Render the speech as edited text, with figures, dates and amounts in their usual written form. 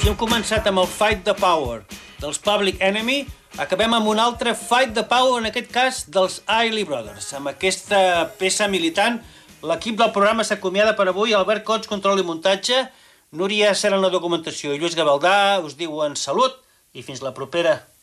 Si hem començat amb el Fight the Power dels Public Enemy, acabem amb un altre Fight the Power, en aquest cas dels Isley Brothers. Amb aquesta peça militant, l'equip del programa s'acomiada per avui. Albert Cots, control i muntatge, Núria Serra en la documentació i Lluís Gavaldà us diuen salut i fins la propera.